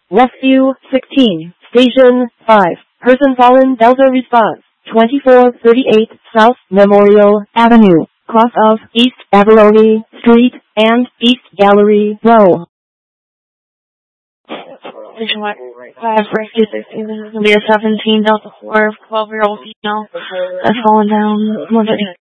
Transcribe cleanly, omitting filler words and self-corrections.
Rescue 16. Station 5. Person fallen. Delta response. 2438 South Memorial Avenue, cross of East Abalone Street and East Gallery Row. Station 5, Rescue 16. This is going to be a 17 Delta 4, 12-year-old female that's fallen down.